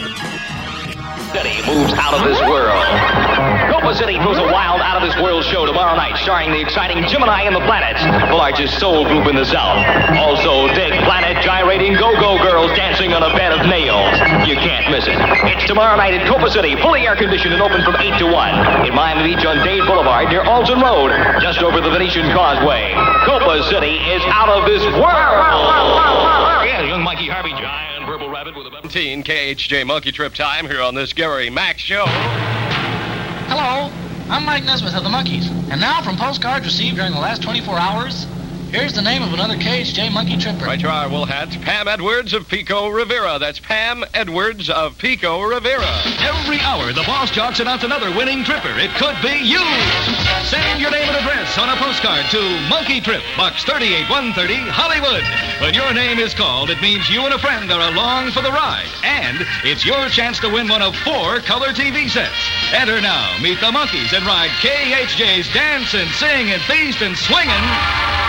City moves out of this world. Copa City throws a wild out of this world show tomorrow night, starring the exciting Gemini and the Planets, the largest soul group in the South. Also, dig planet gyrating go-go girls dancing on a bed of nails. You can't miss it. It's tomorrow night at Copa City, fully air-conditioned and open from 8 to 1 in Miami Beach on Dade Boulevard near Alton Road, just over the Venetian Causeway. Copa City is out of this world. Yeah, young Mikey Harvey, giant purple rabbit with a 17 KHJ Monkey Trip time here on this Gary Max show. Hello, I'm Mike Nesmith of the Monkees. And now from postcards received during the last 24 hours, here's the name of another KHJ Monkey Tripper. Right to our wool hats, Pam Edwards of Pico Rivera. That's Pam Edwards of Pico Rivera. Every hour, the Boss Jocks announce another winning tripper. It could be you. Send your name and address on a postcard to Monkey Trip, Box 38130, Hollywood. When your name is called, it means you and a friend are along for the ride. And it's your chance to win one of 4 color TV sets. Enter now, meet the Monkees, and ride KHJ's Dance and Sing and Feast and Swingin'